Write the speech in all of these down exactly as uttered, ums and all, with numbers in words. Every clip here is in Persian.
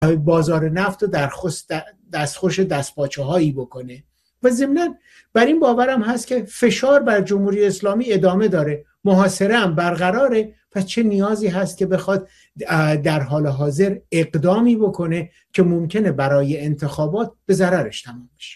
بازار نفت رو در دستخوش دستپاچه هایی بکنه. و ضمناً بر این باورم هست که فشار بر جمهوری اسلامی ادامه داره، محاصره هم برقراره، پس چه نیازی هست که بخواد در حال حاضر اقدامی بکنه که ممکنه برای انتخابات به ضررش تمام بشه.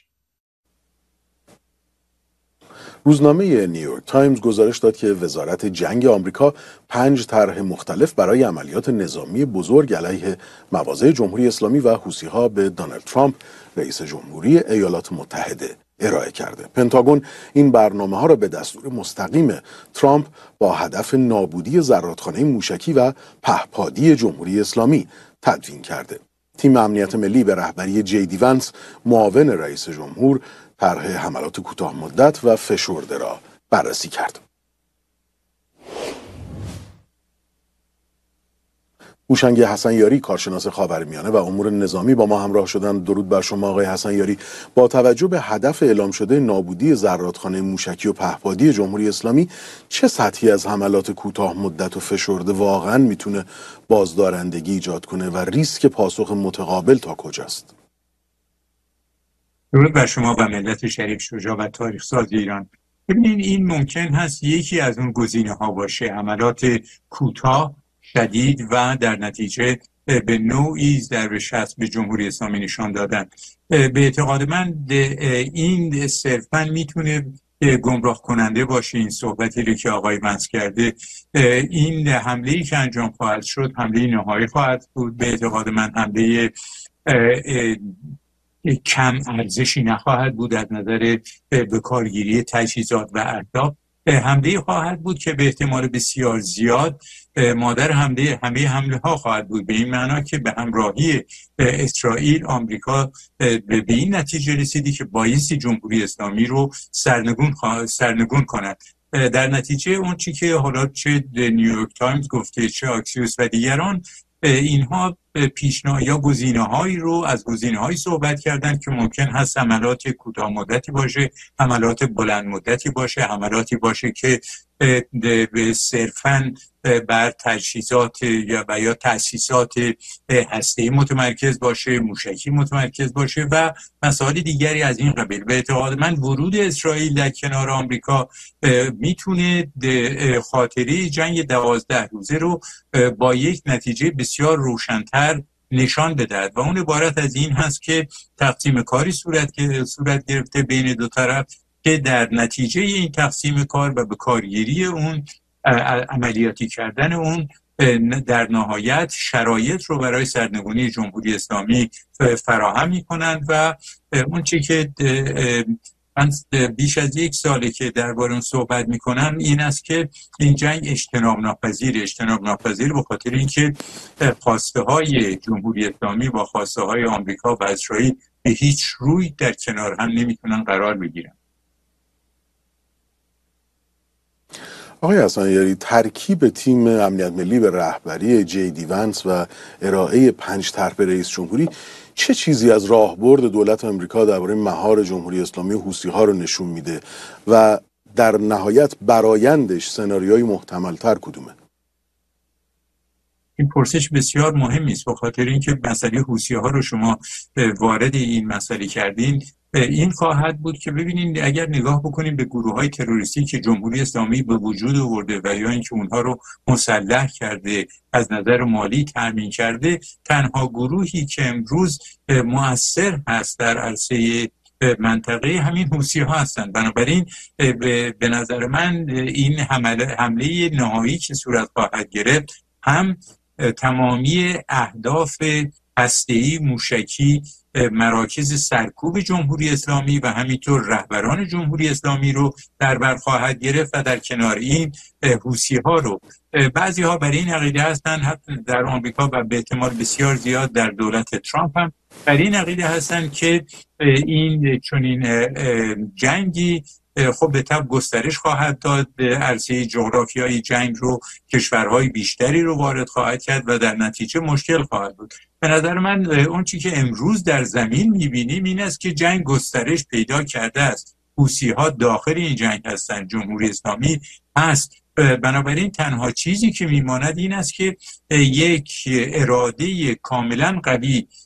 روزنامه نیویورک تایمز گزارش داد که وزارت جنگ آمریکا پنج طرح مختلف برای عملیات نظامی بزرگ علیه مواضع جمهوری اسلامی و حوثی‌ها به دونالد ترامپ رئیس جمهوری ایالات متحده ارائه کرده. پنتاگون این برنامه‌ها را به دستور مستقیم ترامپ با هدف نابودی زرادخانه موشکی و پهپادی جمهوری اسلامی تدوین کرده. تیم امنیت ملی به رهبری جی دی ونس، معاون رئیس جمهور، طرح حملات کوتاه مدت و فشرده را بررسی کرد. هوشنگ حسنیاری، کارشناس خاورمیانه و امور نظامی، با ما همراه شدند. درود بر شما آقای حسنیاری. با توجه به هدف اعلام شده نابودی زرادخانه موشکی و پهپادی جمهوری اسلامی، چه سطحی از حملات کوتاه مدت و فشرده واقعا میتونه بازدارندگی ایجاد کنه و ریسک پاسخ متقابل تا کجاست؟ درود بر شما و ملت شریف شجاع و تاریخ ساز ایران. ببینید، این ممکن هست یکی از اون گزینه ها باشه، حملات کوتاه شدید و در نتیجه به نوعی ضربه شست به جمهوری اسلامی نشان دادن. به اعتقاد من این صرفاً میتونه گمراه کننده باشه. این صحبتی رو که آقای ونس کرده، این حمله‌ای که انجام خواهد شد حمله نهایی خواهد بود. به اعتقاد من حمله کم ارزشی نخواهد بود از نظر به کارگیری تجهیزات و اهداف. حمله خواهد بود که به احتمال بسیار زیاد مادر حمله همه حمله ها خواهد بود، به این معنا که به همراهی اسرائیل آمریکا به این نتیجه رسیدی که بایستی جمهوری اسلامی رو سرنگون سرنگون کند. در نتیجه اون چی که حالا چه نیویورک تایمز گفته، چه آکسیوس و دیگران، اینها پیشنهاد یا گزینه‌هایی رو از گزینه‌هایی صحبت کردن که ممکن هست حملات کوتاه مدتی باشه، حملات بلند مدتی باشه، حملاتی باشه که به صرفاً بر تجهیزات یا و یا تأسیسات هسته‌ای متمرکز باشه، موشکی متمرکز باشه و مسائل دیگری از این قبیل. به اعتقاد من ورود اسرائیل در کنار آمریکا میتونه خاطره جنگ دوازده روزه رو با یک نتیجه بسیار روشن‌تر نشان بدهد و اون عبارت از این هست که تقسیم کاری صورت که صورت گرفته بین دو طرف که در نتیجه این تقسیم کار و به کارگیری اون عملیاتی کردن اون در نهایت شرایط رو برای سرنگونی جمهوری اسلامی فراهم می‌کنند و اون چی که من بیش از یک ساله که درباره اون صحبت میکنم این است که این جنگ اجتناب ناپذیر اجتناب ناپذیر به خاطر اینکه خواسته های جمهوری اسلامی با خواسته های آمریکا و اسرائیل به هیچ روی در کنار هم نمیتونن قرار بگیرن. آقای حسنیاری، ترکیب تیم امنیت ملی به رهبری جی دی ونس و ارائه پنج طرح به رئیس جمهوری چه چیزی از راهبرد دولت آمریکا درباره مهار جمهوری اسلامی و حوثی‌ها رو نشون میده و در نهایت برآیندش سناریوی محتمل‌تر کدومه؟ این پرسش بسیار مهمی است به خاطر اینکه مسئله حوثی‌ها رو شما وارد این مسئله کردین. این خواهد بود که ببینید اگر نگاه بکنیم به گروه‌های تروریستی که جمهوری اسلامی به وجود آورده و یا اینکه اونها رو مسلح کرده، از نظر مالی تامین کرده، تنها گروهی که امروز مؤثر هست در عرصه منطقه همین حوثی‌ها هستند. بنابراین به نظر من این حمله حمله نهایی که صورت خواهد گرفت هم تمامی اهداف هسته‌ای، موشکی، مراکز سرکوب جمهوری اسلامی و همینطور رهبران جمهوری اسلامی رو در بر خواهد گرفت و در کنار این حوثی‌ها رو بعضی ها برای این عقیده هستند، حتی در آمریکا و به احتمال بسیار زیاد در دولت ترامپ هم برای این عقیده هستند که این چنین جنگی خب به طب گسترش خواهد داد، به عرصه جغرافیایی جنگ رو کشورهای بیشتری رو وارد خواهد کرد و در نتیجه مشکل خواهد بود. به نظر من اون چی که امروز در زمین می‌بینیم این است که جنگ گسترش پیدا کرده است. حوثی‌ها داخل این جنگ هستند، جمهوری اسلامی هست بنابراین تنها چیزی که میماند این است که یک اراده کاملا قوی